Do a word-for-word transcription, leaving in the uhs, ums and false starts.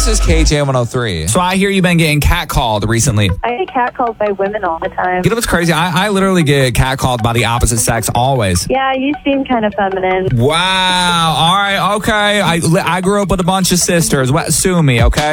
This is K J one oh three. So I hear you've been getting catcalled recently. I get catcalled by women all the time. You know what's crazy? I, I literally get catcalled by the opposite sex always. Yeah, you seem kind of feminine. Wow. All right. Okay. I, I grew up with a bunch of sisters. What, sue me, okay?